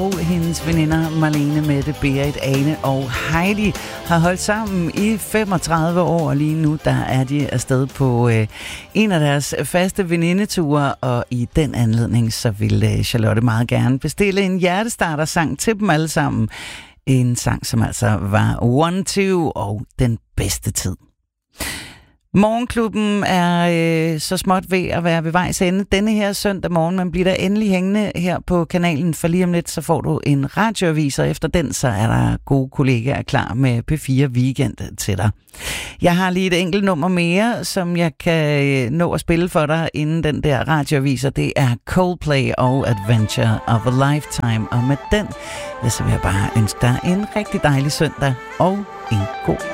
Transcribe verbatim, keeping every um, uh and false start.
Og hendes veninder Marlene, Mette, Berit, Ane og Heidi har holdt sammen i femogtredive år, og lige nu der er de afsted på øh, en af deres faste venindeture, og i den anledning så vil øh, Charlotte meget gerne bestille en hjertestarter-sang til dem alle sammen. En sang, som altså var One Two og Den Bedste Tid. Morgenklubben er øh, så småt ved at være ved vejs ende denne her søndag morgen. Man bliver der endelig hængende her på kanalen, for lige om lidt så får du en radioavis, og efter den så er der gode kollegaer klar med P fire Weekend til dig. Jeg har lige et enkelt nummer mere, som jeg kan nå at spille for dig inden den der radioavis, og det er Coldplay og Adventure of a Lifetime. Og med den, ja, så vil jeg bare ønske dig en rigtig dejlig søndag og en god